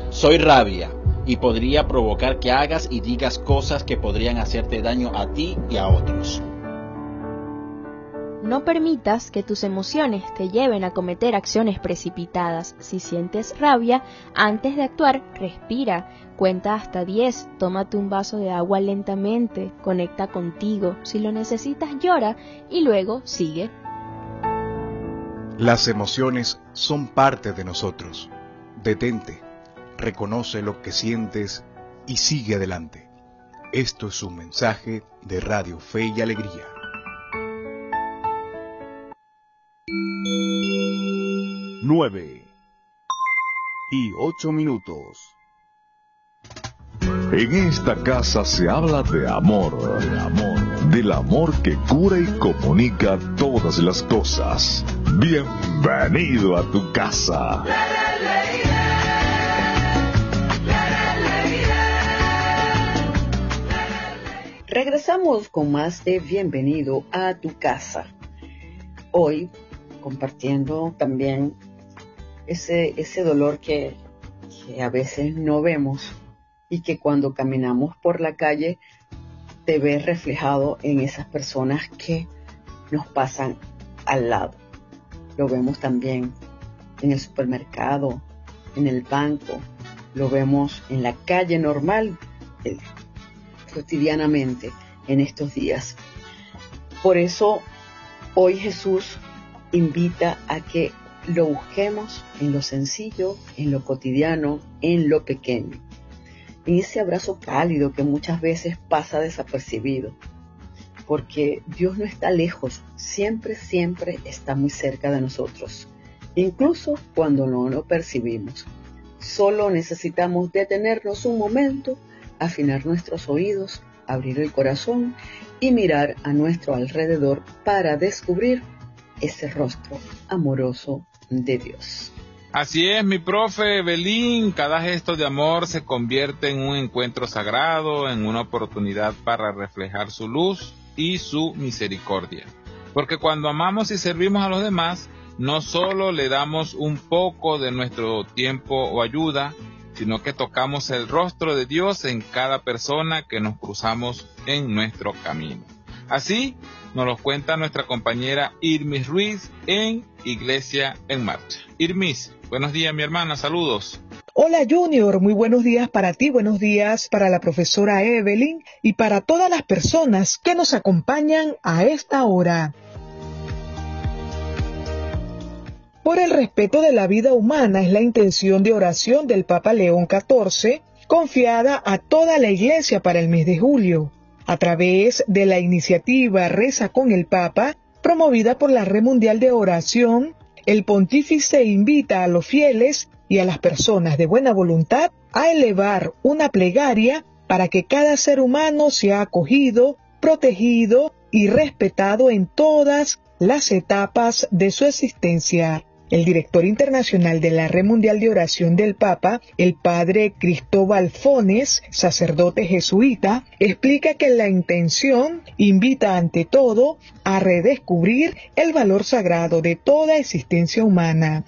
Soy rabia y podría provocar que hagas y digas cosas que podrían hacerte daño a ti y a otros. No permitas que tus emociones te lleven a cometer acciones precipitadas. Si sientes rabia, antes de actuar, respira, cuenta hasta 10, tómate un vaso de agua lentamente, conecta contigo, si lo necesitas llora y luego sigue. Las emociones son parte de nosotros. Detente, reconoce lo que sientes y sigue adelante. Esto es un mensaje de Radio Fe y Alegría. 9:08. En esta casa se habla de amor, del amor que cura y comunica todas las cosas. Bienvenido a tu casa. Regresamos con más de Bienvenido a tu casa. Hoy compartiendo también ese dolor que a veces no vemos y que cuando caminamos por la calle te ves reflejado en esas personas que nos pasan al lado. Lo vemos también en el supermercado, en el banco, lo vemos en la calle normal, cotidianamente en estos días. Por eso hoy Jesús invita a que lo busquemos en lo sencillo, en lo cotidiano, en lo pequeño, en ese abrazo cálido que muchas veces pasa desapercibido, porque Dios no está lejos, siempre está muy cerca de nosotros, incluso cuando no lo percibimos. Solo necesitamos detenernos un momento, afinar nuestros oídos, abrir el corazón y mirar a nuestro alrededor para descubrir ese rostro amoroso de Dios. Así es, mi profe Belín, cada gesto de amor se convierte en un encuentro sagrado, en una oportunidad para reflejar su luz y su misericordia. Porque cuando amamos y servimos a los demás, no solo le damos un poco de nuestro tiempo o ayuda, sino que tocamos el rostro de Dios en cada persona que nos cruzamos en nuestro camino. Así nos lo cuenta nuestra compañera Irmis Ruiz en Iglesia en Marcha. Irmis, buenos días mi hermana, saludos. Hola Junior, muy buenos días para ti, buenos días para la profesora Evelyn y para todas las personas que nos acompañan a esta hora. Por el respeto de la vida humana es la intención de oración del Papa León XIV, confiada a toda la Iglesia para el mes de julio. A través de la iniciativa Reza con el Papa, promovida por la Red Mundial de Oración, el pontífice invita a los fieles y a las personas de buena voluntad a elevar una plegaria para que cada ser humano sea acogido, protegido y respetado en todas las etapas de su existencia. El director internacional de la Red Mundial de Oración del Papa, el padre Cristóbal Fones, sacerdote jesuita, explica que la intención invita ante todo a redescubrir el valor sagrado de toda existencia humana.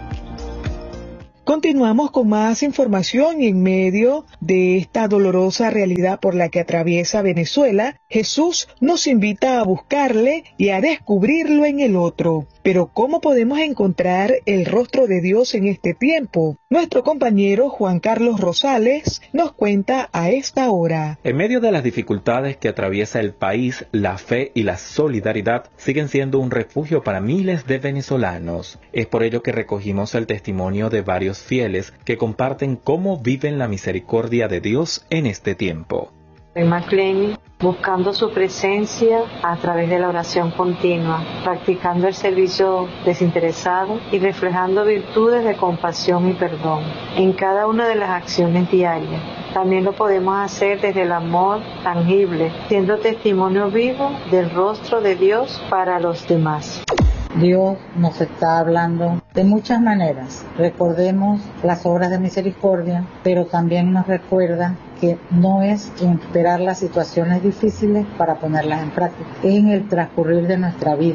Continuamos con más información y en medio de esta dolorosa realidad por la que atraviesa Venezuela, Jesús nos invita a buscarle y a descubrirlo en el otro. Pero ¿cómo podemos encontrar el rostro de Dios en este tiempo? Nuestro compañero Juan Carlos Rosales nos cuenta a esta hora. En medio de las dificultades que atraviesa el país, la fe y la solidaridad siguen siendo un refugio para miles de venezolanos. Es por ello que recogimos el testimonio de varios fieles que comparten cómo viven la misericordia de Dios en este tiempo. McLean, buscando su presencia a través de la oración continua, practicando el servicio desinteresado y reflejando virtudes de compasión y perdón en cada una de las acciones diarias. También lo podemos hacer desde el amor tangible, siendo testimonio vivo del rostro de Dios para los demás. Dios nos está hablando de muchas maneras. Recordemos las obras de misericordia, pero también nos recuerda que no es esperar las situaciones difíciles para ponerlas en práctica. Es en el transcurrir de nuestra vida,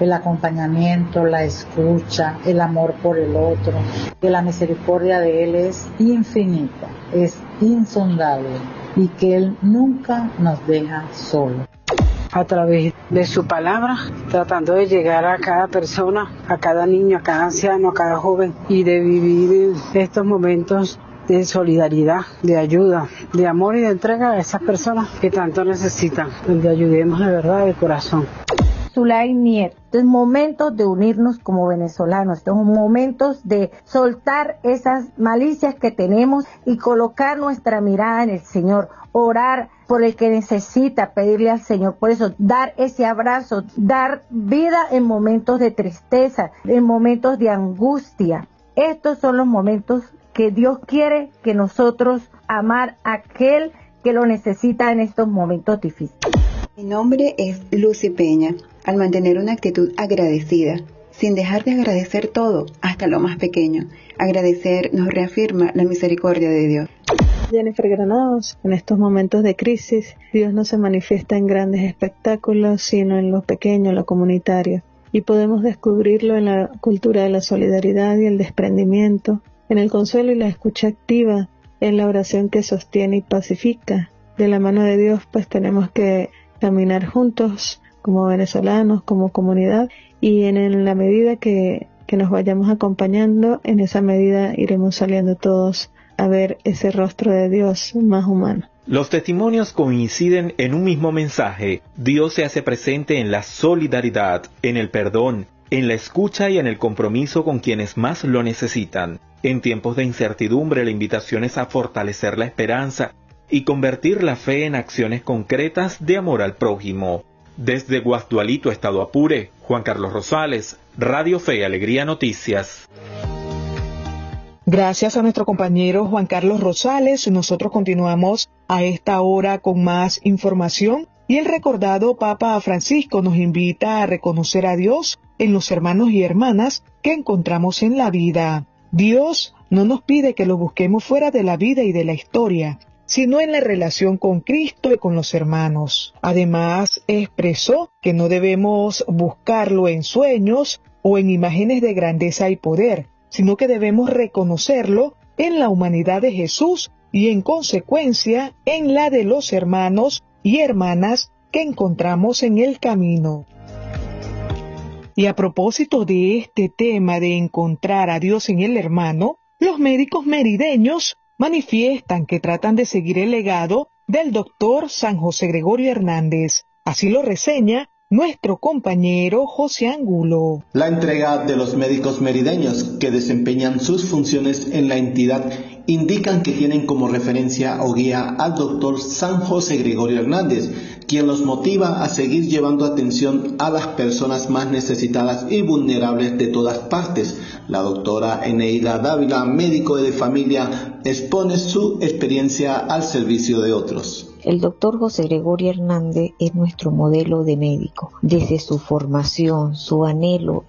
el acompañamiento, la escucha, el amor por el otro, que la misericordia de Él es infinita, es insondable y que Él nunca nos deja solos. A través de su palabra, tratando de llegar a cada persona, a cada niño, a cada anciano, a cada joven, y de vivir estos momentos de solidaridad, de ayuda, de amor y de entrega a esas personas que tanto necesitan, donde ayudemos de verdad de corazón. Zulay Mier. Estos momentos de unirnos como venezolanos, estos momentos de soltar esas malicias que tenemos y colocar nuestra mirada en el Señor, orar por el que necesita, pedirle al Señor, por eso dar ese abrazo, dar vida en momentos de tristeza, en momentos de angustia. Estos son los momentos que Dios quiere que nosotros amar a aquel que lo necesita en estos momentos difíciles. Mi nombre es Lucy Peña. Al mantener una actitud agradecida, sin dejar de agradecer todo, hasta lo más pequeño, agradecer nos reafirma la misericordia de Dios. Jennifer Granados, en estos momentos de crisis, Dios no se manifiesta en grandes espectáculos, sino en lo pequeño, en lo comunitario. Y podemos descubrirlo en la cultura de la solidaridad y el desprendimiento, en el consuelo y la escucha activa, en la oración que sostiene y pacifica. De la mano de Dios, pues tenemos que caminar juntos como venezolanos, como comunidad, y en la medida que nos vayamos acompañando, en esa medida iremos saliendo todos a ver ese rostro de Dios más humano. Los testimonios coinciden en un mismo mensaje. Dios se hace presente en la solidaridad, en el perdón, en la escucha y en el compromiso con quienes más lo necesitan. En tiempos de incertidumbre, la invitación es a fortalecer la esperanza y convertir la fe en acciones concretas de amor al prójimo. Desde Guasdualito, Estado Apure, Juan Carlos Rosales, Radio Fe y Alegría Noticias. Gracias a nuestro compañero Juan Carlos Rosales, nosotros continuamos a esta hora con más información y el recordado Papa Francisco nos invita a reconocer a Dios en los hermanos y hermanas que encontramos en la vida. Dios no nos pide que lo busquemos fuera de la vida y de la historia, sino en la relación con Cristo y con los hermanos. Además, expresó que no debemos buscarlo en sueños o en imágenes de grandeza y poder, sino que debemos reconocerlo en la humanidad de Jesús y en consecuencia en la de los hermanos y hermanas que encontramos en el camino. Y a propósito de este tema de encontrar a Dios en el hermano, los médicos merideños manifiestan que tratan de seguir el legado del doctor San José Gregorio Hernández. Así lo reseña nuestro compañero José Angulo. La entrega de los médicos merideños que desempeñan sus funciones en la entidad indican que tienen como referencia o guía al doctor San José Gregorio Hernández, quien los motiva a seguir llevando atención a las personas más necesitadas y vulnerables de todas partes. La doctora Eneida Dávila, médico de familia, expone su experiencia al servicio de otros. El doctor José Gregorio Hernández es nuestro modelo de médico. Desde su formación, su anhelo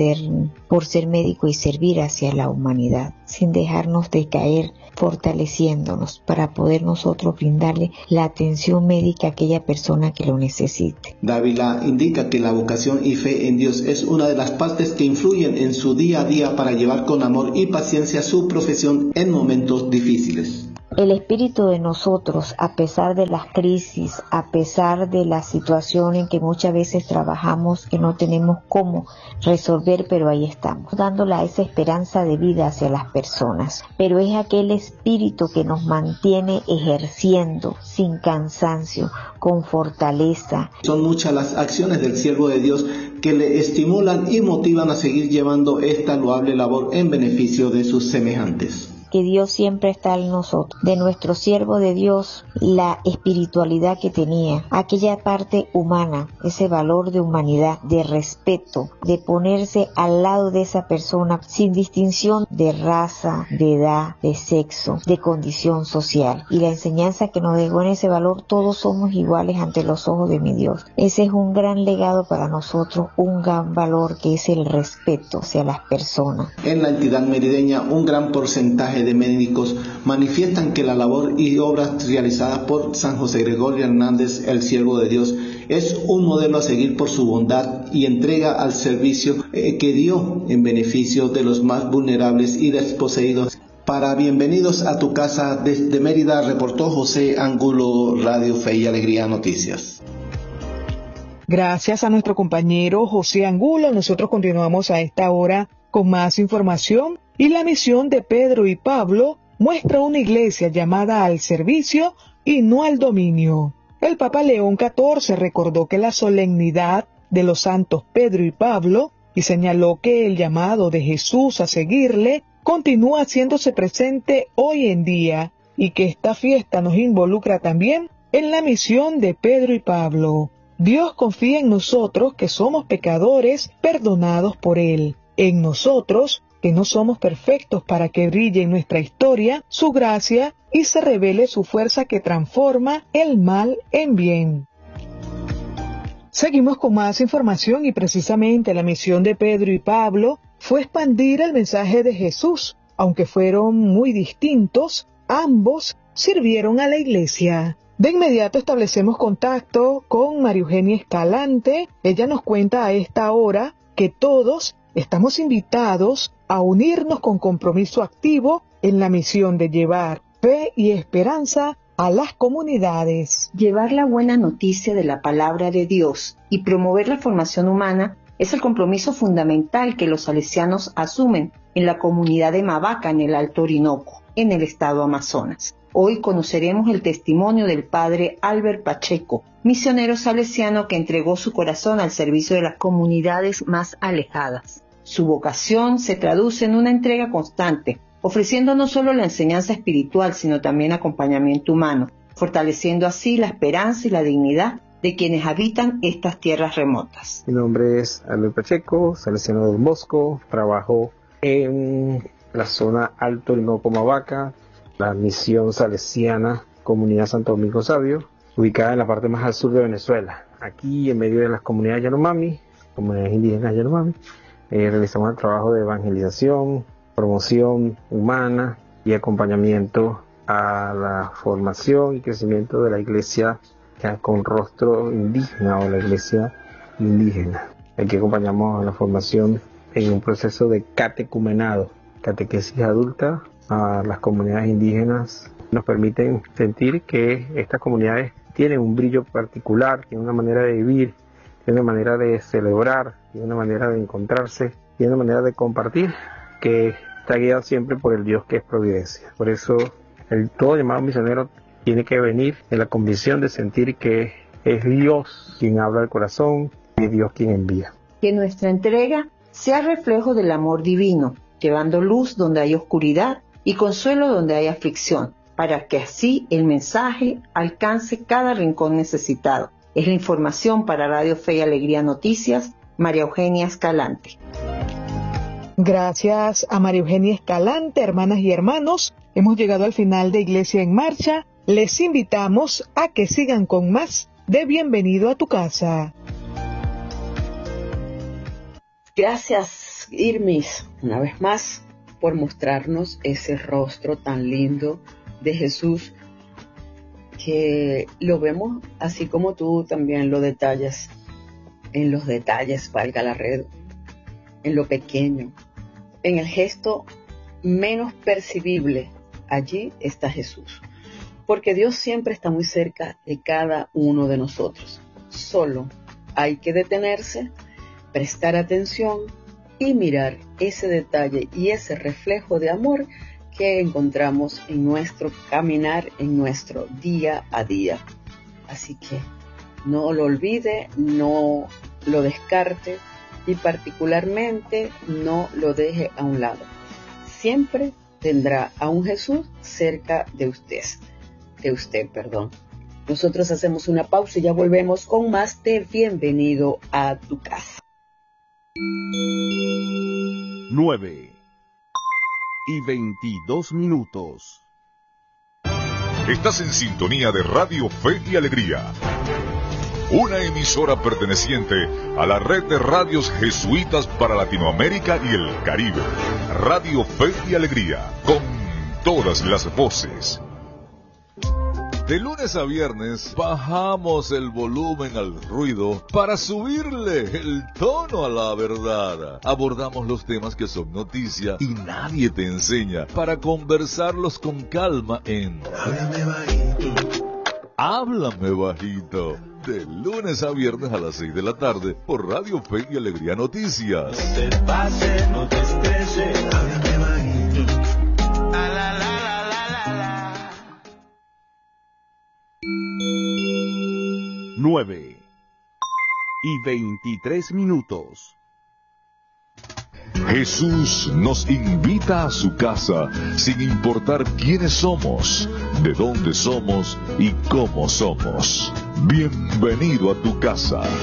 por ser médico y servir hacia la humanidad, sin dejarnos de caer, fortaleciéndonos para poder nosotros brindarle la atención médica a aquella persona que lo necesite. Dávila indica que la vocación y fe en Dios es una de las partes que influyen en su día a día para llevar con amor y paciencia su profesión en momentos difíciles. El espíritu de nosotros, a pesar de las crisis, a pesar de la situación en que muchas veces trabajamos, que no tenemos cómo resolver, pero ahí estamos, dándola esa esperanza de vida hacia las personas. Pero es aquel espíritu que nos mantiene ejerciendo sin cansancio, con fortaleza. Son muchas las acciones del siervo de Dios que le estimulan y motivan a seguir llevando esta loable labor en beneficio de sus semejantes. Que Dios siempre está en nosotros. De nuestro siervo de Dios, la espiritualidad que tenía, aquella parte humana, ese valor de humanidad, de respeto, de ponerse al lado de esa persona sin distinción de raza, de edad, de sexo, de condición social. Y la enseñanza que nos dejó en ese valor, todos somos iguales ante los ojos de mi Dios. Ese es un gran legado para nosotros, un gran valor que es el respeto hacia las personas. En la entidad merideña, un gran porcentaje de médicos manifiestan que la labor y obras realizadas por San José Gregorio Hernández, el siervo de Dios, Es un modelo a seguir por su bondad y entrega al servicio que dio en beneficio de los más vulnerables y desposeídos. Para Bienvenidos a tu Casa, desde Mérida, reportó José Angulo, Radio Fe y Alegría Noticias. Gracias a nuestro compañero José Angulo, nosotros continuamos a esta hora con más información. Y la misión de Pedro y Pablo muestra una iglesia llamada al servicio y no al dominio. El Papa León XIV recordó que la solemnidad de los santos Pedro y Pablo y señaló que el llamado de Jesús a seguirle continúa haciéndose presente hoy en día y que esta fiesta nos involucra también en la misión de Pedro y Pablo. Dios confía en nosotros que somos pecadores perdonados por Él, en nosotros que no somos perfectos para que brille en nuestra historia su gracia y se revele su fuerza que transforma el mal en bien. Seguimos con más información y precisamente la misión de Pedro y Pablo fue expandir el mensaje de Jesús. Aunque fueron muy distintos, ambos sirvieron a la iglesia. De inmediato establecemos contacto con María Eugenia Escalante. Ella nos cuenta a esta hora que todos estamos invitados a unirnos con compromiso activo en la misión de llevar fe y esperanza a las comunidades. Llevar la buena noticia de la palabra de Dios y promover la formación humana es el compromiso fundamental que los salesianos asumen en la comunidad de Mavaca, en el Alto Orinoco, en el estado Amazonas. Hoy conoceremos el testimonio del padre Albert Pacheco, misionero salesiano que entregó su corazón al servicio de las comunidades más alejadas. Su vocación se traduce en una entrega constante, ofreciendo no solo la enseñanza espiritual, sino también acompañamiento humano, fortaleciendo así la esperanza y la dignidad de quienes habitan estas tierras remotas. Mi nombre es Albert Pacheco, salesiano de Don Bosco, trabajo en la zona Alto Orinoco Mavaca, la misión salesiana Comunidad Santo Domingo Sabio, ubicada en la parte más al sur de Venezuela. Aquí en medio de las comunidades Yanomami, comunidades indígenas Yanomami, realizamos el trabajo de evangelización, promoción humana y acompañamiento a la formación y crecimiento de la iglesia con rostro indígena o la iglesia indígena. Aquí acompañamos a la formación en un proceso de catecumenado, catequesis adulta a las comunidades indígenas. Nos permiten sentir que estas comunidades tienen un brillo particular, tienen una manera de vivir, tienen una manera de celebrar, tienen una manera de encontrarse, tienen una manera de compartir que está guiado siempre por el Dios que es providencia. Por eso todo llamado misionero tiene que venir en la convicción de sentir que es Dios quien habla al corazón y Dios quien envía. Que nuestra entrega sea reflejo del amor divino, llevando luz donde hay oscuridad y consuelo donde hay aflicción, para que así el mensaje alcance cada rincón necesitado. Es la información para Radio Fe y Alegría Noticias, María Eugenia Escalante. Gracias a María Eugenia Escalante, hermanas y hermanos. Hemos llegado al final de Iglesia en Marcha. Les invitamos a que sigan con más de Bienvenido a tu Casa. Gracias, Irmis, una vez más, por mostrarnos ese rostro tan lindo de Jesús, que lo vemos así como tú también lo detallas, en los detalles, valga la red, en lo pequeño, en el gesto menos percibible. Allí está Jesús, porque Dios siempre está muy cerca de cada uno de nosotros. Solo hay que detenerse, prestar atención y mirar ese detalle y ese reflejo de amor que encontramos en nuestro caminar, en nuestro día a día. Así que no lo olvide, no lo descarte y particularmente no lo deje a un lado. Siempre tendrá a un Jesús cerca de usted. Nosotros hacemos una pausa y ya volvemos con más de Bienvenido a tu Casa. 9:22. Estás en sintonía de Radio Fe y Alegría, una emisora perteneciente a la red de radios jesuitas para Latinoamérica y el Caribe. Radio Fe y Alegría, con todas las voces. De lunes a viernes bajamos el volumen al ruido para subirle el tono a la verdad. Abordamos los temas que son noticia y nadie te enseña para conversarlos con calma en Háblame Bajito. Háblame Bajito. De lunes a viernes a las 6 de la tarde por Radio Fe y Alegría Noticias. No te pase, no te estreses, háblame bajito. La, la, la, la, la, la. 9:23. Jesús nos invita a su casa sin importar quiénes somos, de dónde somos y cómo somos. Bienvenido a tu casa.